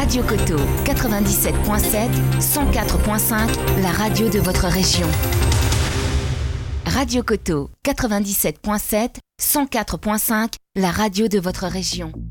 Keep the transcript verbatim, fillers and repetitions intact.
Radio Coteau, quatre-vingt-dix-sept virgule sept, cent quatre virgule cinq, la radio de votre région. Radio Coteau, quatre-vingt-dix-sept virgule sept, cent quatre virgule cinq, la radio de votre région.